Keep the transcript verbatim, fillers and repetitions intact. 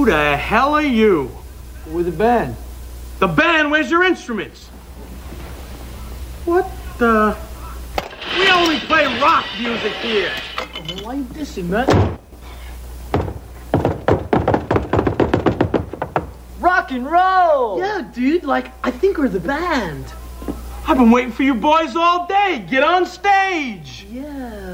the hell are you? We're the band. The band? Where's your instruments? What the? We only play rock music here. Oh, why you dissing, man? Rock and roll! Yeah, dude, like, I think we're the band. I've been waiting for you boys all day. Get on stage. Yeah.